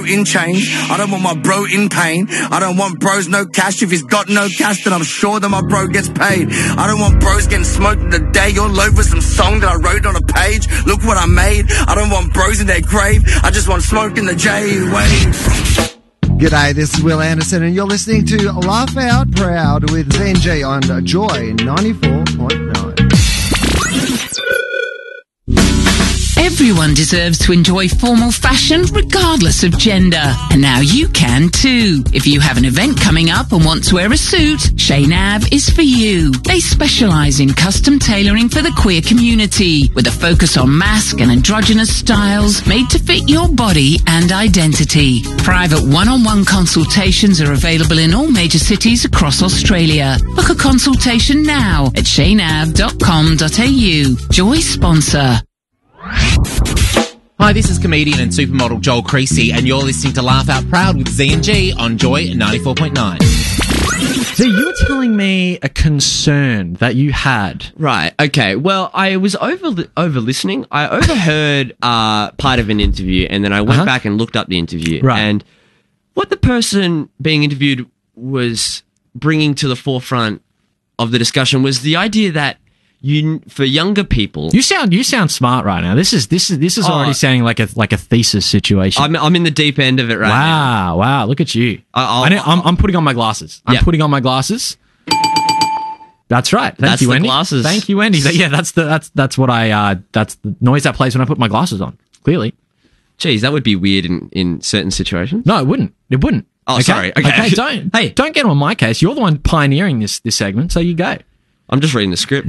in change. I don't want my bro in pain. I don't want bros no cash. If he's got no cash, then I'm sure that my bro gets paid. I don't want bros getting smoked in the day all over some song that I wrote on a page. Look what I made. I don't want bros in their grave. I just want smoke in the J-Wave. G'day, this is Will Anderson, and you're listening to Laugh Out Proud with ZNG on Joy 94.9. Everyone deserves to enjoy formal fashion regardless of gender. And now you can too. If you have an event coming up and want to wear a suit, Chez Nav is for you. They specialise in custom tailoring for the queer community, with a focus on mask and androgynous styles made to fit your body and identity. Private one-on-one consultations are available in all major cities across Australia. Book a consultation now at cheynav.com.au. Joy sponsor. Hi, this is comedian and supermodel Joel Creasy, and you're listening to Laugh Out Proud with Z&G on Joy 94.9. So you're telling me a concern that you had. Right, okay. Well, I was over listening. I overheard part of an interview, and then I went back and looked up the interview. Right. And what the person being interviewed was bringing to the forefront of the discussion was the idea that for younger people, You sound smart right now. This is already sounding like a thesis situation. I'm in the deep end of it right now. Wow! Look at you. I'm putting on my glasses. I'm putting on my glasses. That's right. Thank you, Wendy. Glasses. Thank you, Wendy. Yeah, that's what that's the noise that plays when I put my glasses on. Clearly. Geez, that would be weird in certain situations. No, it wouldn't. It wouldn't. Oh, sorry. Okay. Don't get on my case. You're the one pioneering this segment, so you go. I'm just reading the script.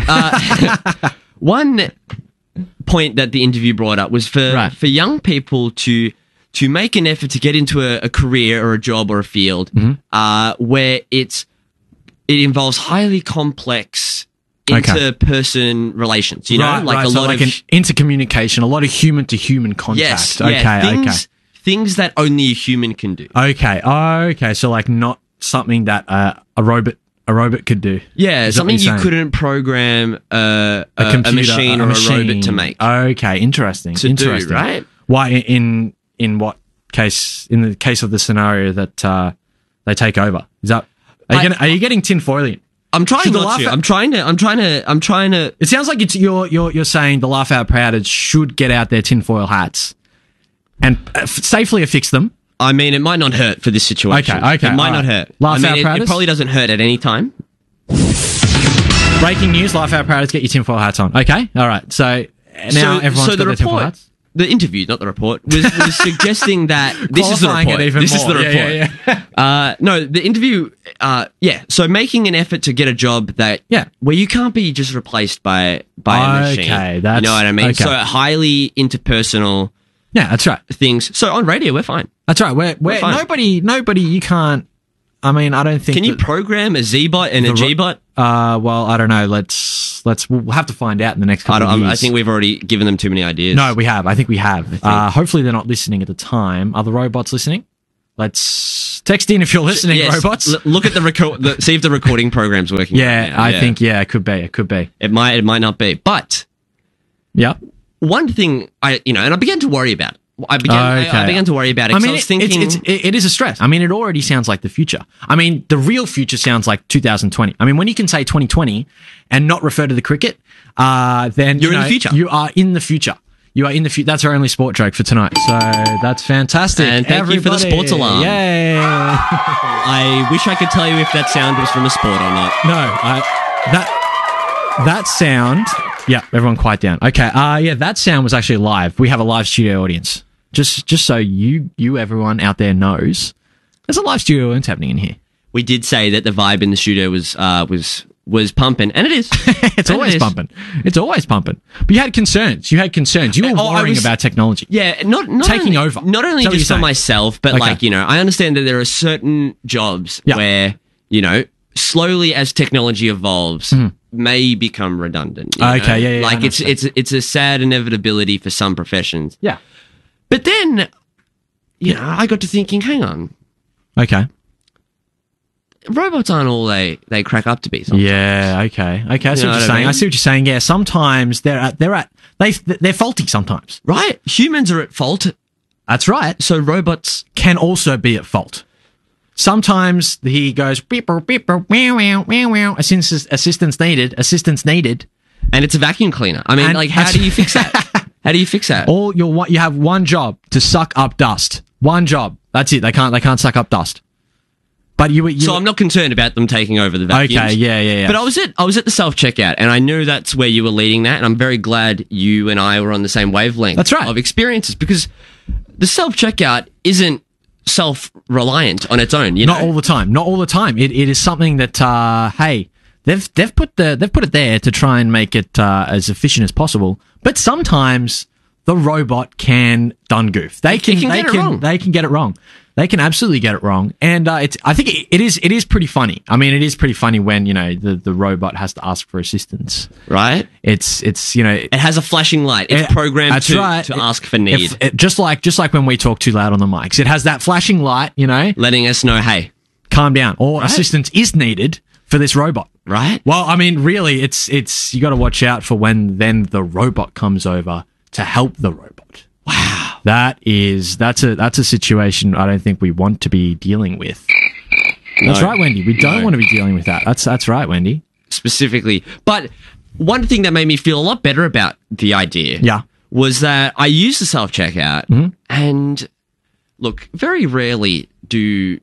One point that the interview brought up was for young people to make an effort to get into a career or a job or a field where it involves highly complex interperson relations. You know, like a lot of intercommunication, a lot of human to human contact. Yes, things that only a human can do. Okay. So like not something that a robot could do. Yeah, something you couldn't program a machine or a robot to make. Okay, interesting. Do, right? Why in what case? In the case of the scenario that they take over, is that are you getting tinfoilian? I'm trying not to. I'm trying to. It sounds like you're saying the Laugh Out Prouders should get out their tinfoil hats and safely affix them. I mean, it might not hurt for this situation. Okay. It might not hurt. Laugh Out Prouders? It probably doesn't hurt at any time. Breaking news, Laugh Out Prouders, get your tinfoil hats on. Okay, all right. So now everyone's got their tinfoil hats? The interview, not the report, was suggesting that... This is the report. This is the report. Yeah. No, the interview... So making an effort to get a job where you can't be just replaced by a machine. Okay, you know what I mean? Okay. So highly interpersonal... Yeah, that's right. Things. So on radio, we're fine. That's right. We're fine. Nobody, you can't. I mean, I don't think. Can you program a Z-bot and a G-bot? Well, I don't know. We'll have to find out in the next couple of years. I think we've already given them too many ideas. No, we have. I think we have. Hopefully they're not listening at the time. Are the robots listening? Let's text in if you're listening, robots. Look at see if the recording program's working. Yeah, I think, it could be. It could be. It might not be. But. Yeah. One thing and I began to worry about it. I began to worry about it. I mean, I was thinking, it is a stress. I mean, it already sounds like the future. I mean, the real future sounds like 2020. I mean, when you can say 2020 and not refer to the cricket, then you're in the future. You are in the future. You are in the future. That's our only sport joke for tonight. So that's fantastic. And thank you for the sports alarm. Yay! I wish I could tell you if that sound was from a sport or not. No, that sound. Yeah, everyone quiet down. Okay, that sound was actually live. We have a live studio audience. Just so you everyone out there knows, there's a live studio audience happening in here. We did say that the vibe in the studio was pumping, and it is. It's always pumping. It's always pumping. But you had concerns. You were worrying about technology. Yeah, not taking only, over. Not only just for myself, but I understand that there are certain jobs where slowly as technology evolves. May become redundant. Okay, yeah. Like it's a sad inevitability for some professions. Yeah. But then, I got to thinking, hang on. Okay. Robots aren't all they crack up to be sometimes. Yeah, okay. I see what you're saying. I see what you're saying. Yeah, sometimes they're faulty sometimes. Right. Humans are at fault That's right. So robots Can also be at fault. Sometimes he goes beeper beeper meow meow meow meow. Assistance needed. and it's a vacuum cleaner. I mean, And like, how that's- do you fix that? How do you fix that? You have one job to suck up dust. One job. That's it. They can't suck up dust. But you So I'm not concerned about them taking over the vacuums. okay. Yeah. But I was at the self checkout, and I knew that's where you were leading that, and I'm very glad you and I were on the same wavelength. That's right. Of experiences, because the self checkout isn't self reliant on its own. You know, Not all the time. Not all the time. It is something that hey, they've put it there to try and make it as efficient as possible. But sometimes the robot can done goof. They can get it wrong. They can get it wrong. They can absolutely get it wrong. And I think it is pretty funny. I mean, it is pretty funny when, you know, the robot has to ask for assistance. right? It's you know, It has a flashing light. It's programmed that's to right. ask for need, Just like when we talk too loud on the mics. It has that flashing light, you know, letting us know, hey, calm down, or assistance is needed for this robot. right? Well, I mean, really, it's you got to watch out for when then the robot comes over to help the robot. Wow, that's a situation I don't think we want to be dealing with. That's No. right, Wendy. We don't No. want to be dealing with that. That's right, Wendy. Specifically. But one thing that made me feel a lot better about the idea Yeah. was that I used the self checkout, and look, very rarely do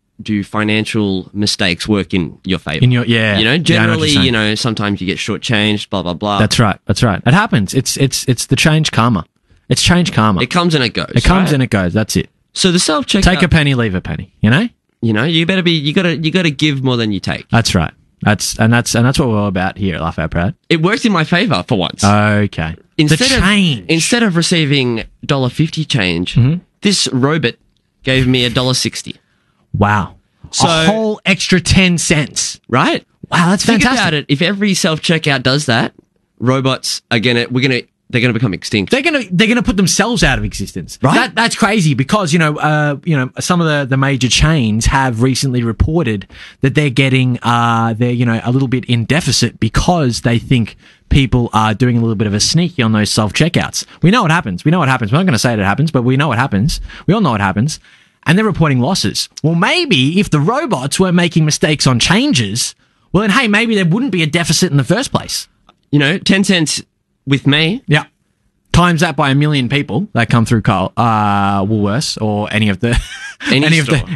financial mistakes work in your favor. In your- yeah. You know, Yeah, I know what generally, you're saying. you know, sometimes you get shortchanged, blah blah blah. That's right. That's right. It happens. It's the change karma. It's change karma. It comes and it goes. It comes right? and it goes. That's it. So the self checkout, Take a penny, leave a penny. You know. you know, you gotta give more than you take. That's right. That's what we're all about here at Laugh Out Proud. It worked in my favor for once. Okay. The change. Instead of receiving $1.50 change, this robot gave me $1.60. Wow. So- a whole extra 10 cents. Right? Wow, that's Think fantastic. about it. If every self checkout does that, robots are they're gonna become extinct. They're gonna put themselves out of existence. Right. That's crazy because, you know, some of the major chains have recently reported that they're getting they're, you know, a little bit in deficit because they think people are doing a little bit of a sneaky on those self checkouts. We know what happens. We're not going to say it happens, but we know what happens. We all know what happens. And they're reporting losses. Well, maybe if the robots were making mistakes on changes, well, then, hey, maybe there wouldn't be a deficit in the first place. You know, 10 cents with me. Yeah. Times that by 1 million people that come through Woolworths or any of the any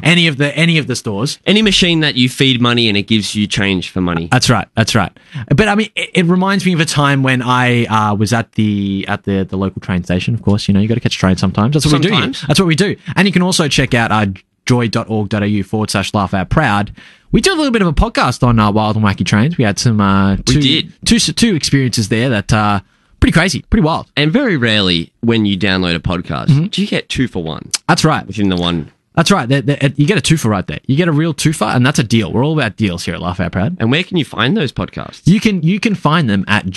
of the stores. Any machine that you feed money and it gives you change for money. That's right. But I mean, it reminds me of a time when I was at the local train station. Of course, you know, you got to catch a train sometimes. That's what we do. Sometimes. That's what we do. And you can also check out joy.org.au/laughoutproud. We did a little bit of a podcast on Wild and Wacky Trains. We had some two experiences there that pretty crazy, pretty wild. And very rarely when you download a podcast, do you get 2 for 1 That's right. within the one. That's right. You get a twofer right there. You get a real twofer, and that's a deal. We're all about deals here at Laugh Out Proud. And where can you find those podcasts? You can find them at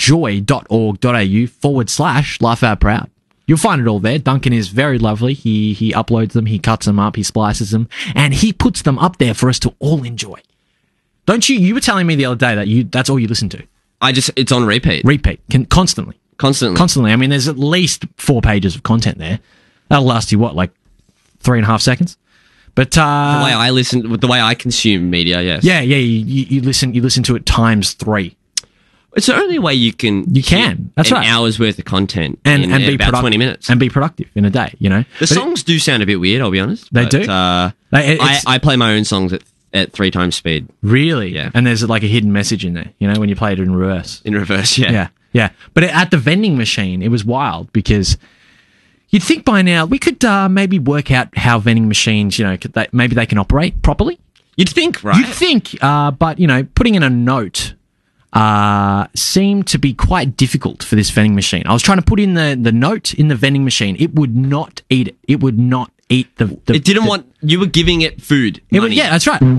joy.org.au/Laugh Out Proud. You'll find it all there. Duncan is very lovely. He uploads them, he cuts them up, he splices them, and he puts them up there for us to all enjoy. Don't you? You were telling me the other day that that's all you listen to. It's on repeat. Constantly. Constantly. I mean, there's at least 4 pages of content there. That'll last you, what, like 3.5 seconds? But The way I listen, the way I consume media, yes. yeah, you listen to it times 3. It's the only way you can. That's an right. hour's worth of content And in be about productive, 20 minutes. and be productive in a day. You know, The songs do sound a bit weird, I'll be honest. They but, do? It's- I play my own songs at 3 times speed really, Yeah. And there's like a hidden message in there. You know, when you play it in reverse. in reverse. Yeah. Yeah. But at the vending machine, it was wild because you'd think by now we could maybe work out how vending machines, you know, maybe they can operate properly. You'd think, right? You'd think, but you know, putting in a note seemed to be quite difficult for this vending machine. I was trying to put in the note in the vending machine. It would not eat it. It would not eat the It didn't want. You were giving it food. Money. Yeah, that's right.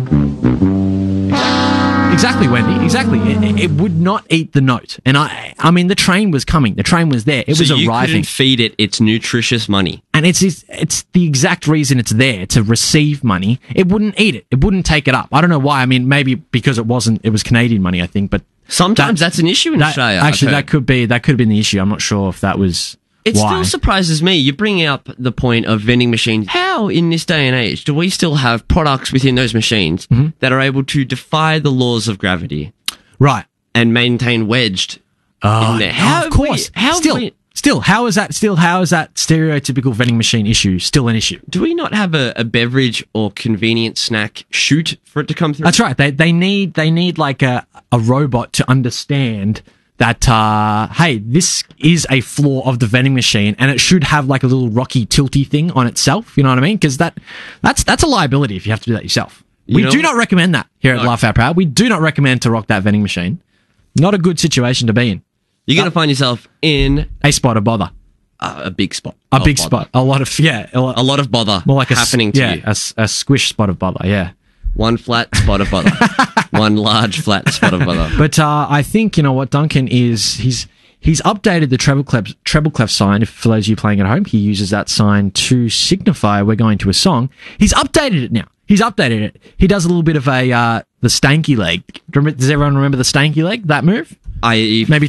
Exactly, Wendy. Exactly. It would not eat the note. And I mean, the train was coming. The train was there. It So was you arriving. couldn't feed it its nutritious money. And it's the exact reason it's there, to receive money. It wouldn't eat it. It wouldn't take it up. I don't know why. I mean, maybe because it was Canadian money, I think, but Sometimes that's an issue in Australia. I've Actually, heard. that could have been the issue. I'm not sure if that was It why. still surprises me. You bring up the point of vending machines. How, in this day and age, do we still have products within those machines that are able to defy the laws of gravity Right. and maintain wedged in there? How of course. How is that stereotypical vending machine issue still an issue? Do we not have a beverage or convenience snack chute for it to come through? That's right. They need like a robot to understand that, hey, this is a flaw of the vending machine and it should have like a little rocky tilty thing on itself. You know what I mean? Because that's a liability if you have to do that yourself. We do not recommend that here at Laugh Out Proud. We do not recommend to rock that vending machine. Not a good situation to be in. You're going to find yourself in a spot of bother. A big spot. A big spot. A lot of bother. More like happening to you. A squish spot of bother. Yeah. One flat spot of bother. One large flat spot of bother. But I think, you know what, Duncan is, he's updated the treble clef sign. For those of you playing at home, he uses that sign to signify we're going to a song. He's updated it now. He's updated it. He does a little bit of the stanky leg. Does everyone remember the stanky leg, that move? Maybe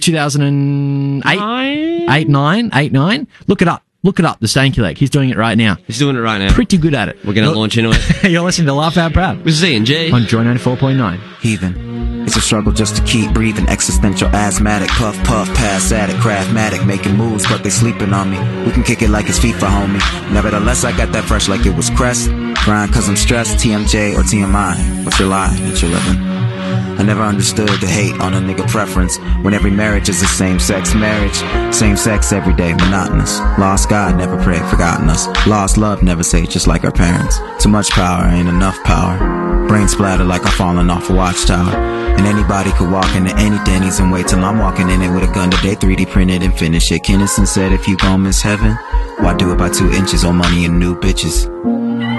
2008? 8, 9? Look it up. Look it up, the stanky leg. He's doing it right now. He's doing it right now. Pretty good at it. We're going to launch into it. You're listening to Laugh Out Proud with Z&G on Joy 94.9. Heathen. It's a struggle just to keep breathing. Existential, asthmatic, puff, pass at it, craftmatic, making moves, but they sleeping on me. We can kick it like it's FIFA, homie. Nevertheless, I got that fresh like it was Crest. Grind cause I'm stressed, TMJ or TMI. What's your lie that you're living? I never understood the hate on a nigga preference when every marriage is a same-sex marriage. Same sex every day, monotonous. Lost God, never prayed, forgotten us. Lost love, never say, just like our parents. Too much power, ain't enough power. Brain splatter like I'm falling off a watchtower. And anybody could walk into any Denny's and wait till I'm walking in it with a gun today, 3D printed and finish it. Kinnison said if you gon' miss heaven, why do it by 2 inches? Old money and new bitches.